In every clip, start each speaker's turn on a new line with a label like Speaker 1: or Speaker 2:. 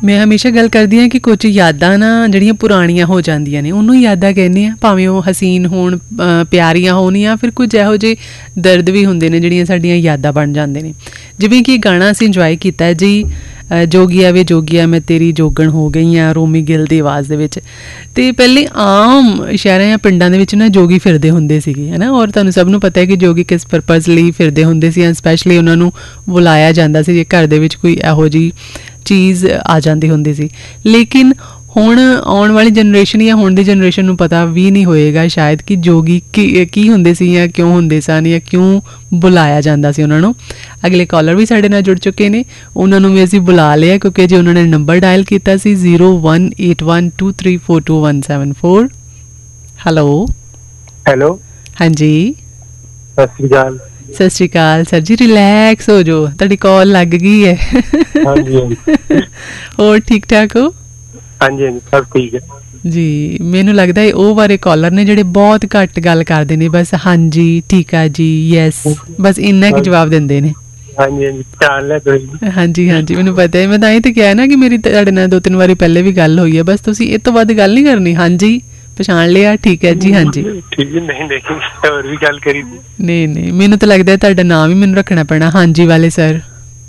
Speaker 1: ਮੈਂ ਹਮੇਸ਼ਾ ਗੱਲ ਕਰਦੀ ਹਾਂ ਕਿ ਕੁਝ ਯਾਦਾਂ ਨਾ ਜਿਹੜੀਆਂ ਪੁਰਾਣੀਆਂ ਹੋ ਜਾਂਦੀਆਂ ਨੇ ਉਹਨੂੰ ਯਾਦਾਂ ਕਹਿੰਦੇ ਆ, ਭਾਵੇਂ ਉਹ ਹਸੀਨ ਹੋਣ, ਪਿਆਰੀਆਂ ਹੋਣ, ਜਾਂ ਫਿਰ ਕੁਝ ਇਹੋ ਜਿਹੇ ਦਰਦ ਵੀ ਹੁੰਦੇ ਨੇ ਜਿਹੜੀਆਂ ਸਾਡੀਆਂ ਯਾਦਾਂ ਬਣ ਜਾਂਦੇ ਨੇ। ਜਿਵੇਂ ਕਿ ਗਾਣਾ ਅਸੀਂ ਇੰਜੋਏ ਕੀਤਾ ਜੀ, ਜੋਗੀਆ ਵੇ ਜੋਗੀਆ ਮੈਂ ਤੇਰੀ ਜੋਗਣ ਹੋ ਗਈ ਹਾਂ, ਰੋਮੀ ਗਿੱਲ ਦੀ ਆਵਾਜ਼ ਦੇ ਵਿੱਚ। ਅਤੇ ਪਹਿਲੇ ਆਮ ਸ਼ਹਿਰਾਂ ਜਾਂ ਪਿੰਡਾਂ ਦੇ ਵਿੱਚ ਨਾ ਜੋਗੀ ਫਿਰਦੇ ਹੁੰਦੇ ਸੀਗੇ, ਹੈ ਨਾ। ਔਰ ਤੁਹਾਨੂੰ ਸਭ ਨੂੰ ਪਤਾ ਹੈ ਕਿ ਜੋਗੀ ਕਿਸ ਪਰਪਜ਼ ਲਈ ਫਿਰਦੇ ਹੁੰਦੇ ਸੀ, ਸਪੈਸ਼ਲੀ ਉਹਨਾਂ ਨੂੰ ਬੁਲਾਇਆ ਜਾਂਦਾ ਸੀ ਜੇ ਘਰ ਦੇ ਵਿੱਚ ਕੋਈ ਇਹੋ ਜਿਹੀ ਚੀਜ਼ ਆ ਜਾਂਦੀ ਹੁੰਦੀ ਸੀ। ਲੇਕਿਨ ਹੁਣ ਆਉਣ ਵਾਲੀ ਜਨਰੇਸ਼ਨ ਜਾਂ ਹੁਣ ਦੀ ਜਨਰੇਸ਼ਨ ਨੂੰ ਪਤਾ ਵੀ ਨਹੀਂ ਹੋਏਗਾ ਸ਼ਾਇਦ ਕਿ ਜੋਗੀ ਕੀ ਹੁੰਦੇ ਸੀ ਜਾਂ ਕਿਉਂ ਹੁੰਦੇ ਸਨ ਜਾਂ ਕਿਉਂ ਬੁਲਾਇਆ ਜਾਂਦਾ ਸੀ ਉਹਨਾਂ ਨੂੰ। ਅਗਲੇ ਕਾਲਰ ਵੀ ਸਾਡੇ ਨਾਲ ਜੁੜ ਚੁੱਕੇ ਨੇ, ਉਹਨਾਂ ਨੂੰ ਵੀ ਅਸੀਂ ਬੁਲਾ ਲਿਆ ਕਿਉਂਕਿ ਜੇ ਉਹਨਾਂ ਨੇ ਨੰਬਰ ਡਾਇਲ ਕੀਤਾ ਸੀ 018123422174। ਹੈਲੋ।
Speaker 2: ਹੈਲੋ,
Speaker 1: ਹਾਂਜੀ,
Speaker 2: ਸਤਿ ਸ਼੍ਰੀ ਅਕਾਲ।
Speaker 1: ਸਤਿ ਸ਼੍ਰੀ ਅਕਾਲ ਸਰ ਜੀ, ਰਿਲੈਕਸ ਹੋ ਜਾਓ, ਤੁਹਾਡੀ ਕਾਲ ਲੱਗ ਗਈ ਹੈ।
Speaker 2: ਹਾਂਜੀ ਹਾਂਜੀ,
Speaker 1: ਹੋਰ ਠੀਕ ਠਾਕ ਹੋ?
Speaker 2: ਹਾਂਜੀ ਹਾਂਜੀ, ਸਭ ਠੀਕ ਹੈ
Speaker 1: ਜੀ। ਮੈਨੂੰ ਲੱਗਦਾ ਹੈ ਉਹ ਵਾਲੇ ਕਾਲਰ ਨੇ ਜਿਹੜੇ ਬਹੁਤ ਘੱਟ ਗੱਲ ਕਰਦੇ ਨੇ, ਬਸ ਹਾਂਜੀ ਠੀਕ ਆ ਜੀ, ਯੈਸ, ਬਸ ਇੰਨਾ ਕੁ ਜਵਾਬ ਦਿੰਦੇ ਨੇ।
Speaker 2: ਹਾਂਜੀ ਹਾਂਜੀ, ਪਛਾਣ ਲਿਆ ਤੁਸੀਂ?
Speaker 1: ਹਾਂਜੀ ਹਾਂਜੀ, ਮੈਨੂੰ ਪਤਾ ਹੈ। ਮੈਂ ਤਾਂ ਇਹ ਤਾਂ ਕਿਹਾ ਨਾ ਕਿ ਮੇਰੀ ਤੁਹਾਡੇ ਨਾਲ 2-3 ਵਾਰੀ ਪਹਿਲੇ ਵੀ ਗੱਲ ਹੋਈ ਹੈ, ਬਸ ਤੁਸੀਂ ਇਹ ਤੋਂ ਵੱਧ ਗੱਲ ਨਹੀਂ ਕਰਨੀ। ਹਾਂਜੀ, ਪਛਾਣ ਲਿਆ, ਠੀਕ ਹੈ ਜੀ, ਹਾਂਜੀ
Speaker 2: ਠੀਕ ਹੈ। ਨਹੀਂ ਨਹੀਂ, ਹੋਰ ਵੀ ਗੱਲ ਕਰੀ ਸੀ।
Speaker 1: ਨਹੀਂ ਨਹੀਂ, ਮੈਨੂੰ ਤਾਂ ਲੱਗਦਾ ਤੁਹਾਡਾ ਨਾਮ ਹੀ ਮੈਨੂੰ ਰੱਖਣਾ ਪੈਣਾ, ਹਾਂਜੀ ਵਾਲੇ ਸਰ।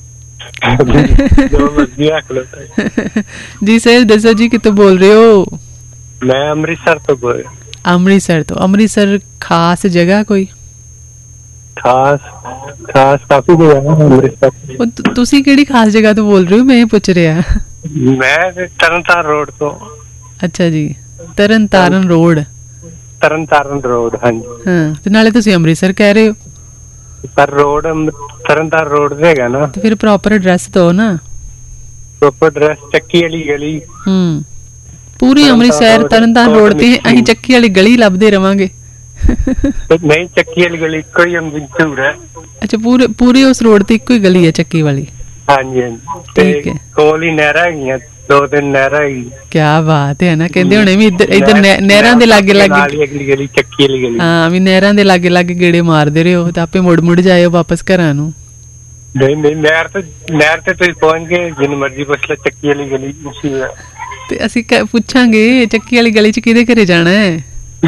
Speaker 1: ਜੀ ਸਰ, ਦੱਸੋ ਜੀ ਕਿੱਥੋਂ ਬੋਲ ਰਹੇ ਹੋ?
Speaker 2: ਮੈਂ ਅੰਮ੍ਰਿਤਸਰ ਤੋਂ ਬੋਲ ਰਿਹਾ।
Speaker 1: ਅੰਮ੍ਰਿਤਸਰ ਤੋਂ? ਅੰਮ੍ਰਿਤਸਰ ਖਾਸ ਜਗ੍ਹਾ ਕੋਈ?
Speaker 2: ਖਾਸ ਕਾਫੀ ਜਗ੍ਹਾ ਹੈ ਅੰਮ੍ਰਿਤਸਰ।
Speaker 1: ਤੁਸੀਂ ਕਿਹੜੀ ਖਾਸ ਜਗ੍ਹਾ ਤੋਂ ਬੋਲ ਰਹੇ ਹੋ, ਮੈਂ ਇਹ ਪੁੱਛ ਰਿਹਾ।
Speaker 2: ਮੈਂ ਤਰਨਤਾਰਨ ਰੋਡ ਤੋਂ।
Speaker 1: ਅੱਛਾ ਜੀ, ਤਰਨਤਾਰਨ ਰੋਡ।
Speaker 2: ਤਰਨਤਾਰਨ ਰੋਡ, ਹਾਂਜੀ।
Speaker 1: ਹਾਂ, ਤੇ ਨਾਲੇ ਤੁਸੀਂ ਅੰਮ੍ਰਿਤਸਰ ਕਹਿ ਰਹੇ ਹੋ।
Speaker 2: ਪਰ ਰੋਡ ਤਰਨਤਾਰਨ ਰੋਡ ਤੇ ਹੈਗਾ ਨਾ।
Speaker 1: ਤੇ ਫਿਰ ਪ੍ਰੋਪਰ ਐਡਰੈਸ ਦਿਓ ਨਾ।
Speaker 2: ਪ੍ਰੋਪਰ ਐਡਰੈਸ ਚੱਕੀ ਵਾਲੀ ਗਲੀ।
Speaker 1: ਪੂਰੀ ਅੰਮ੍ਰਿਤਸਰ ਤਰਨਤਾਰਨ ਰੋਡ ਤੇ ਅਸੀਂ ਚੱਕੀ ਵਾਲੀ ਗਲੀ ਲੱਭਦੇ ਰਵਾਂਗੇ।
Speaker 2: ਨਹੀਂ, ਚੱਕੀ ਵਾਲੀ ਗਲੀ ਇੱਕੋ ਹੀ ਮਸ਼ਹੂਰ ਹੈ। ਅੱਛਾ,
Speaker 1: ਪੂਰੇ ਉਸ ਰੋਡ ਤੇ ਇੱਕੋ ਹੀ ਗਲੀ ਹੈ ਚੱਕੀ ਵਾਲੀ?
Speaker 2: ਹਾਂਜੀ ਹਾਂਜੀ,
Speaker 1: ਠੀਕ ਹੈ।
Speaker 2: ਕੋਲ ਹੀ ਨਹਿਰਾਂ ਹੈਗੀਆਂ, 2-3 ਨਹਿਰਾਂ ਹੈਗੀਆਂ।
Speaker 1: ਕਿਆ ਬਾਤ ਹੈ ਨਾ, ਕਹਿੰਦੇ ਹੋਣੇ ਵੀ ਇੱਧਰ ਨਹਿਰਾਂ ਦੇ ਲਾਗੇ
Speaker 2: ਚੱਕੀ ਵਾਲੀ ਗਲੀ।
Speaker 1: ਹਾਂ, ਵੀ ਨਹਿਰਾਂ ਦੇ ਲਾਗੇ ਲਾਗੇ ਗੇੜੇ ਮਾਰਦੇ ਰਹੋ ਤਾਂ ਆਪੇ ਮੁੜ ਜਾਇਓ ਵਾਪਸ ਘਰਾਂ ਨੂੰ।
Speaker 2: ਨਹੀਂ ਨਹੀਂ, ਨਹਿਰ ਤੇ ਤੁਸੀਂ ਪਹੁੰਚ ਗਏ, ਜਿੰਨੀ ਮਰਜ਼ੀ ਪੁੱਛ ਲਓ, ਚੱਕੀ ਵਾਲੀ ਗਲੀ ਮਸ਼ਹੂਰ ਹੈ। ਤੇ ਅਸੀਂ ਪੁੱਛਾਂਗੇ ਚੱਕੀ ਵਾਲੀ ਗਲੀ ਚ ਕਿਹਦੇ ਘਰੇ ਜਾਣਾ ਹੈ?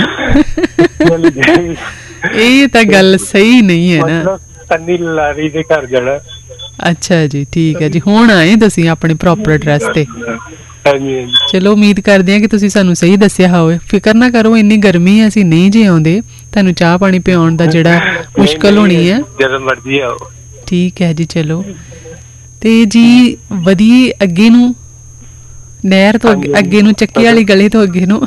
Speaker 2: ਇਹ ਤਾਂ ਗੱਲ ਸਹੀ ਨਹੀਂ ਹੈ ਨਾ। ਸੰਨੀ ਲਾਰੀ ਦੇ ਘਰ ਜਾਣਾ।
Speaker 1: ਅੱਛਾ ਜੀ, ਠੀਕ ਹੈ ਜੀ। ਹੁਣ ਆਏ ਤੁਸੀਂ ਆਪਣੇ ਪ੍ਰੋਪਰ ਐਡਰੈਸ ਤੇ? ਚਲੋ, ਉਮੀਦ ਕਰਦੇ ਹਾਂ ਕਿ ਤੁਸੀਂ ਸਾਨੂੰ ਸਹੀ ਦੱਸਿਆ ਹੋਵੇ। ਫਿਕਰ ਨਾ ਕਰੋ, ਇੰਨੀ ਗਰਮੀ ਅਸੀਂ ਨਹੀਂ ਜੇ ਆਉਂਦੇ, ਤੁਹਾਨੂੰ ਚਾਹ ਪਾਣੀ ਪਿਆਉਣ ਦਾ ਜਿਹੜਾ ਮੁਸ਼ਕਲ ਹੋਣੀ ਹੈ।
Speaker 2: ਜਦੋਂ ਮਰਜ਼ੀ ਆਓ। ਠੀਕ
Speaker 1: ਹੈ ਜੀ। ਚਲੋ, ਤੇ ਜੀ ਵਧੀਆ ਅੱਗੇ ਨੂੰ ਨਹਿਰ ਤੋਂ ਅੱਗੇ ਨੂੰ, ਚੱਕੀ ਵਾਲੀ ਗਲੀ ਤੋਂ ਅੱਗੇ ਨੂੰ।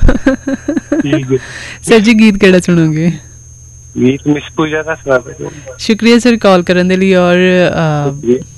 Speaker 1: ਸਰ ਜੀ, ਗੀਤ ਕਿਹੜਾ ਸੁਣੋਗੇ?
Speaker 2: ਗੀਤ ਮਿਸ ਪੂਜਾ ਦਾ ਸੁਣਾ ਦਿਓ।
Speaker 1: ਸ਼ੁਕਰੀਆ ਸਰ ਕਾਲ ਕਰਨ ਦੇ ਲਈ। ਔਰ